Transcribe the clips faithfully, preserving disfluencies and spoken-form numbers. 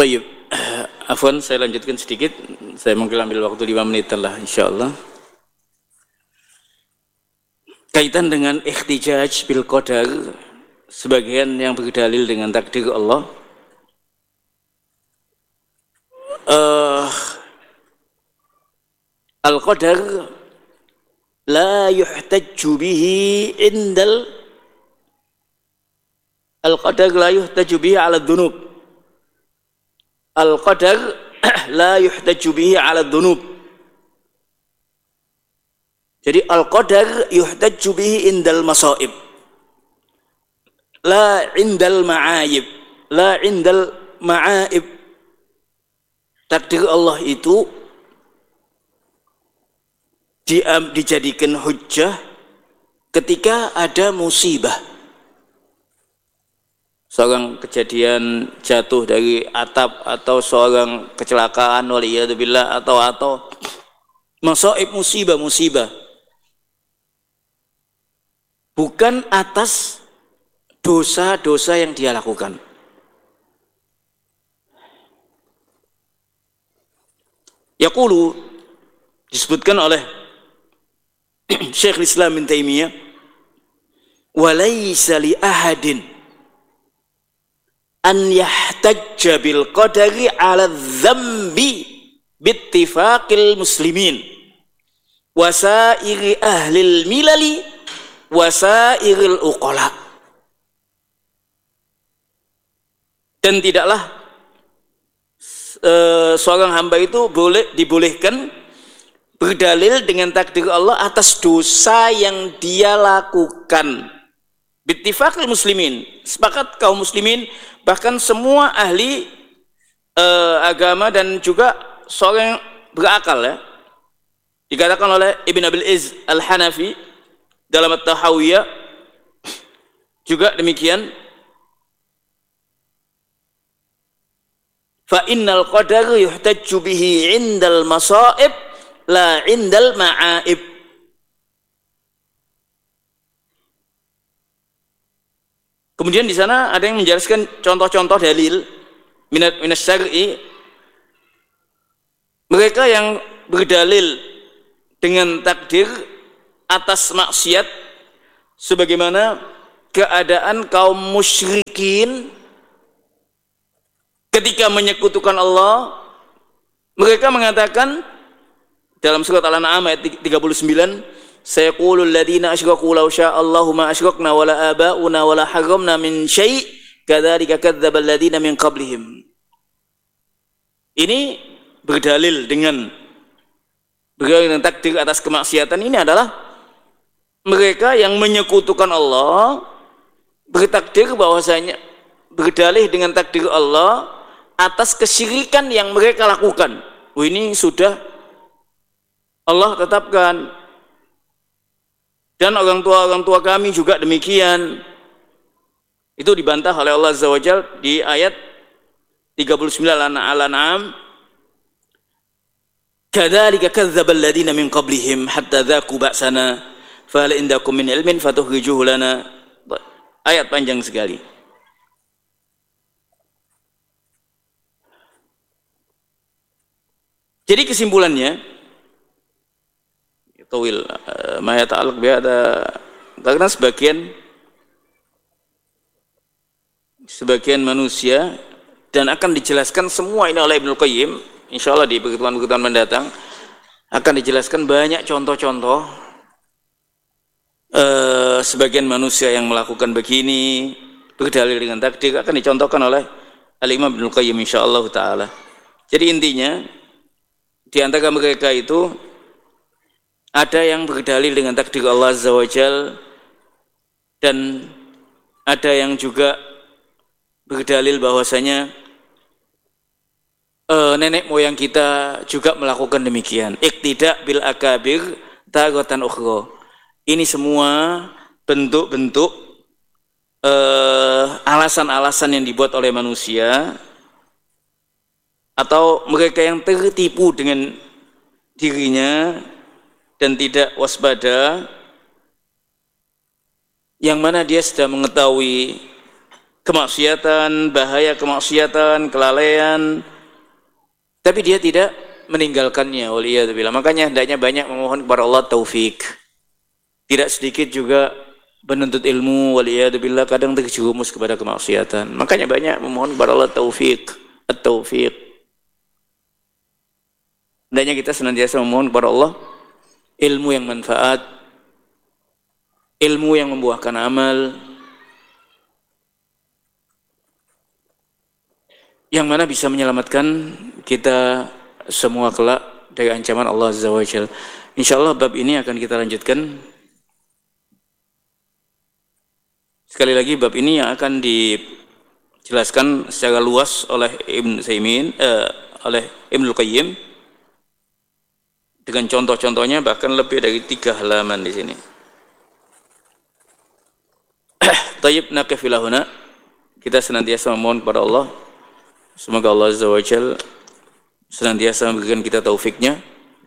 Baik, afwan saya lanjutkan sedikit. Saya mungkin ambil waktu lima menit lah insyaallah. Kaitan dengan ikhtijaj bil qadar, sebagian yang berdalil dengan takdir Allah. Uh, Al-qadar la yuhtajju bihi indal Al-qadar la yuhtajju bihi ala dhunub. Al-qadar la yuhtajju bihi ala dhunub. Jadi al-qadar yuhtajju bihi indal masaib, la indal ma'ayib, la indal ma'aib. Takdir Allah itu di, um, dijadikan hujjah ketika ada musibah. Seorang kejadian jatuh dari atap, atau seorang kecelakaan waliyadzubillah, atau atau masaib, musibah-musibah. Bukan atas dosa-dosa yang dia lakukan. Yaqulu, disebutkan oleh Syekh Islam bin Taimiyah, walaysa li ahadin an yahtajja bil qadari ala dzambi bittifaqil muslimin wasairi ahlil milali wasairil uqala. Dan tidaklah uh, seorang hamba itu boleh dibolehkan berdalil dengan takdir Allah atas dosa yang dia lakukan. Bittifaqil muslimin, sepakat kaum muslimin, bahkan semua ahli uh, agama dan juga seorang yang berakal, ya. Dikatakan oleh Ibn Abil Izz Al-Hanafi dalam At-Tahawiyah juga demikian, fa innal qadar yuhtajju bihi indal masaib la indal ma'aib. Kemudian di sana ada yang menjelaskan contoh-contoh dalil minat minas syar'i, mereka yang berdalil dengan takdir atas maksiat sebagaimana keadaan kaum musyrikin ketika menyekutukan Allah. Mereka mengatakan dalam surat Al-An'am ayat tiga puluh sembilan, sayaqulul ladzina asyraku law syaa Allahu ma asyrakna wala abauna wala harramna min syai' kadzalika kadzdzabal ladzina min qablihim. Ini berdalil dengan berdalil dengan takdir atas kemaksiatan ini adalah mereka yang menyekutukan Allah, bertakdir bahwasanya berdalih dengan takdir Allah atas kesyirikan yang mereka lakukan. Oh, ini sudah Allah tetapkan. Dan orang tua-orang tua kami juga demikian. Itu dibantah oleh Allah Azza wa Jalla di ayat tiga puluh sembilan Al-An'am. Kadzalika kadzdzabal ladzina min qablihim hatta dzaqu ba'sana fa hal indakum min ilmin fatukhrijuhu lana. Ayat panjang sekali. Jadi kesimpulannya, tawil ma yata'allaq bi ada, karena sebagian sebagian manusia, dan akan dijelaskan semua ini oleh Ibnu Qayyim insyaallah di pertemuan-pertemuan mendatang, akan dijelaskan banyak contoh-contoh eh, sebagian manusia yang melakukan begini berdalil dengan takdir, akan dicontohkan oleh Al-Imam Ibnu Qayyim insyaallah taala. Jadi intinya di antara mereka itu ada yang berdalil dengan takdir Allah Azza wa Jal, dan ada yang juga berdalil bahwasanya e, nenek moyang kita juga melakukan demikian. Iqtida bil akabir taratan ukhra. Ini semua bentuk-bentuk e, alasan-alasan yang dibuat oleh manusia, atau mereka yang tertipu dengan dirinya dan tidak waspada, yang mana dia sudah mengetahui kemaksiatan, bahaya kemaksiatan, kelalaian, tapi dia tidak meninggalkannya. Waliyadzubillah. Makanya hendaknya banyak memohon kepada Allah taufik. Tidak sedikit juga penuntut ilmu, waliyadzubillah, kadang terjerumus kepada kemaksiatan. Makanya banyak memohon kepada Allah taufik, at-taufik. Hendaknya kita senantiasa memohon kepada Allah ilmu yang manfaat, ilmu yang membuahkan amal, yang mana bisa menyelamatkan kita semua kelak dari ancaman Allah Azza wa Jalla. Insyaallah bab ini akan kita lanjutkan. Sekali lagi bab ini yang akan dijelaskan secara luas oleh Ibn Utsaimin, eh, oleh Ibnul Qayyim dengan contoh-contohnya, bahkan lebih dari tiga halaman di sini. Tayyib naqif ila huna. Kita senantiasa memohon kepada Allah, semoga Allah Azza wa Jalla senantiasa memberikan kita taufiknya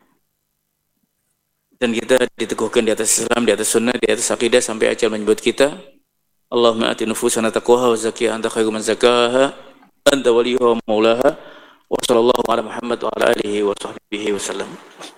dan kita diteguhkan di atas Islam, di atas sunnah, di atas akidah sampai ajal menyebut kita. Allahumma ati nufusana taqwaha wa zakkiha anta khairu man zakkaha anta waliyuha wa maulaha wa sallallahu ala Muhammad wa ala alihi wa sahbihi wa sallam.